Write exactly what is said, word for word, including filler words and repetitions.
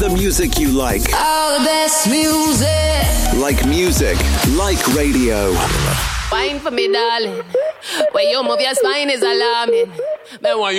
the music you like. All the best music. Like music, like radio. Wine for me, darling. When you move your spine is alarming. Me want